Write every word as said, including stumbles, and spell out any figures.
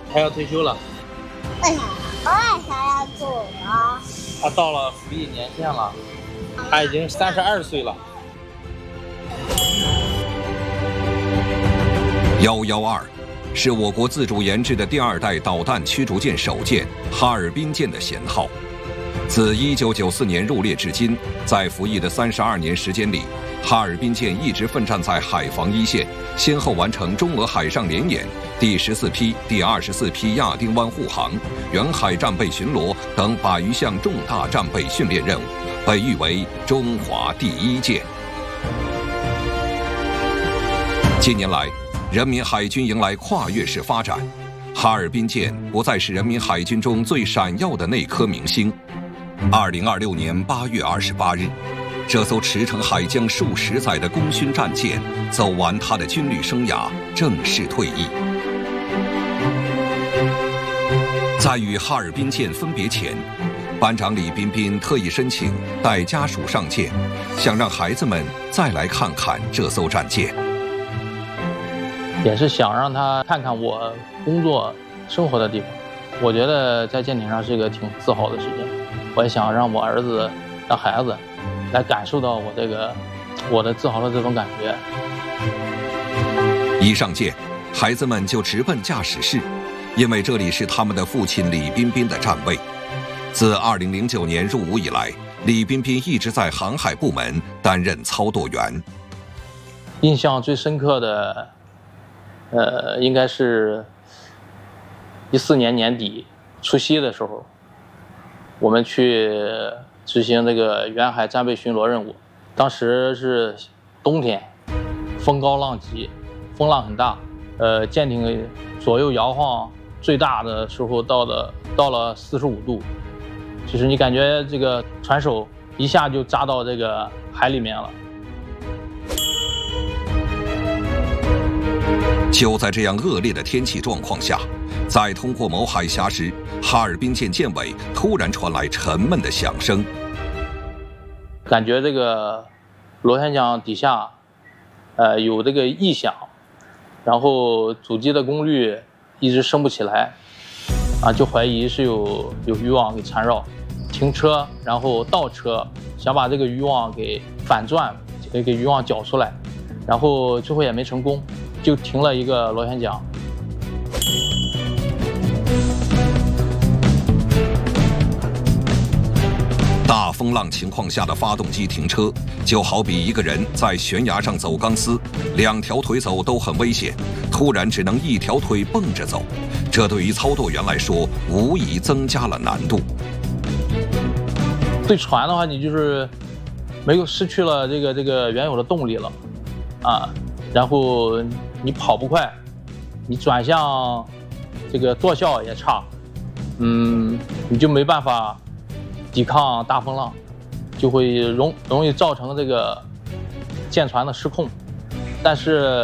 他要退休了。 为啥？为啥要走啊？ 他到了服役年限了，他已经三十二岁了。 幺幺二是我国自主研制的第二代导弹驱逐舰首舰哈尔滨舰的舷号。自一九九四年入列至今，在服役的三十二年时间里，哈尔滨舰一直奋战在海防一线，先后完成中俄海上联演、第十四批、第二十四批亚丁湾护航、远海战备巡逻等百余项重大战备训练任务，被誉为中华第一舰。近年来，人民海军迎来跨越式发展，哈尔滨舰不再是人民海军中最闪耀的那颗明星。二零二六年八月二十八日，这艘驰骋海疆数十载的功勋战舰走完它的军旅生涯，正式退役。在与哈尔滨舰分别前，班长李彬彬特意申请带家属上舰，想让孩子们再来看看这艘战舰。 也是想让他看看我工作生活的地方。我觉得在舰艇上是一个挺自豪的事情，我也想让我儿子、让孩子来感受到我这个我的自豪的这种感觉。 一上舰，孩子们就直奔驾驶室，因为这里是他们的父亲李彬彬的站位。自二零零九年入伍以来，李彬彬一直在航海部门担任操舵员。 印象最深刻的呃，应该是一四年年底除夕的时候，我们去执行这个远海战备巡逻任务。当时是冬天，风高浪急，风浪很大，呃，舰艇左右摇晃，最大的时候到了到了四十五度，就是你感觉这个船手一下就扎到这个海里面了。 就在这样恶劣的天气状况下，在通过某海峡时，哈尔滨舰舰尾突然传来沉闷的响声， 感觉这个螺旋桨底下，呃，有这个异响，然后主机的功率一直升不起来，啊，就怀疑是有有渔网给缠绕，停车，然后倒车，想把这个渔网给反转，给给渔网绞出来，然后最后也没成功。就停了一个螺旋桨。 大风浪情况下的发动机停车，就好比一个人在悬崖上走钢丝，两条腿走都很危险，突然只能一条腿蹦着走，这对于操舵员来说，无疑增加了难度。 对船的话，你就是没有失去了这个这个原有的动力了，啊。然后你跑不快，你转向这个舵效也差，嗯，你就没办法抵抗大风浪，就会容容易造成这个舰船的失控。但是